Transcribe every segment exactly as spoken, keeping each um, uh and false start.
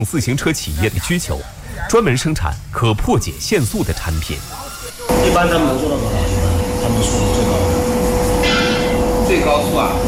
自行车企业的需求，专门生产可破解限速的产品。 一般他们能做到多少？他们速度最高的？ 最高速啊？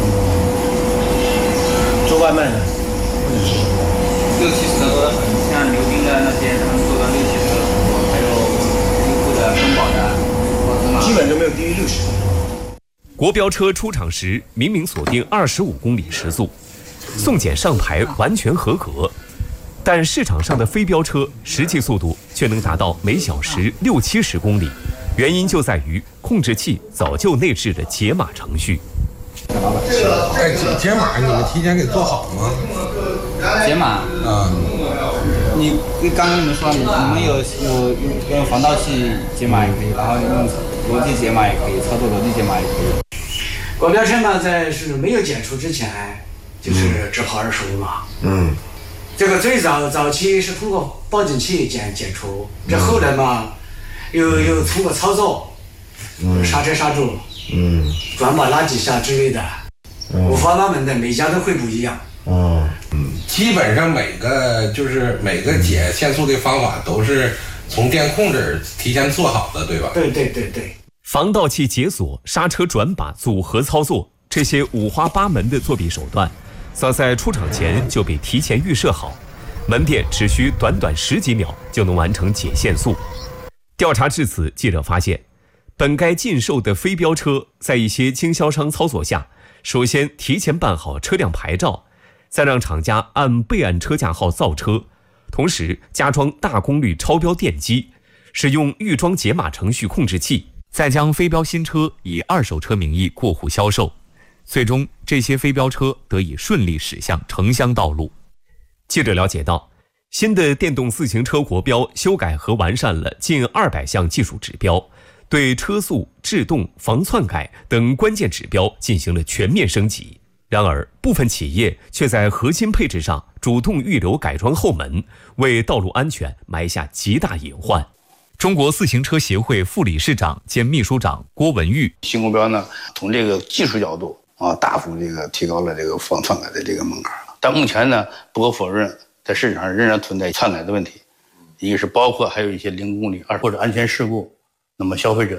做外卖的，或者是六七十的多得很，像牛冰的那些，他们做到六七十的很多，还有优步的、奔宝的， 基本都没有低于六十。 国标车出厂时明明锁定二十五公里时速，送检上牌完全合格。但市场上的非标车实际速度却能达到每小时六七十公里，原因就在于控制器早就内置了解码程序。 哎，解解码你们提前给做好吗？ 解码啊， 你刚刚你们说你们有有用防盗器解码也可以，然后用逻辑解码也可以，操作逻辑解码也可以。 国标车嘛，在是没有检出之前，就是只跑二十五码。嗯。这个最早早期是通过报警器检检出，这后来嘛，又又通过操作，嗯，刹车刹住，嗯，转把拉几下之类的，五花八门的，每家都会不一样。 哦，嗯，基本上每个就是每个解限速的方法都是从电控这儿提前做好的，对吧？ 对对对对。 防盗器解锁、刹车转把组合操作，这些五花八门的作弊手段，早在出厂前就被提前预设好，门店只需短短十几秒就能完成解限速。调查至此，记者发现，本该禁售的非标车，在一些经销商操作下，首先提前办好车辆牌照，再让厂家按备案车架号造车，同时加装大功率超标电机，使用预装解码程序控制器，再将非标新车以二手车名义过户销售。最终，这些非标车得以顺利驶向城乡道路。记者了解到，新的电动自行车国标修改和完善了近二百项技术指标，对车速、制动、防篡改等关键指标进行了全面升级。然而，部分企业却在核心配置上主动预留改装后门，为道路安全埋下极大隐患。中国自行车协会副理事长兼秘书长郭文玉： 新国标呢，从这个技术角度啊，大幅这个提高了这个防篡改的这个门槛。但目前呢，不可否认，在市场上仍然存在篡改的问题，一个是包括还有一些零公里二或者安全事故，那么消费者